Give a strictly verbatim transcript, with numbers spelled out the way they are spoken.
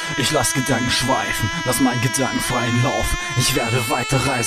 Ich lass Gedanken schweifen, lass meinen Gedanken freien Lauf. Ich werde weiter reisen.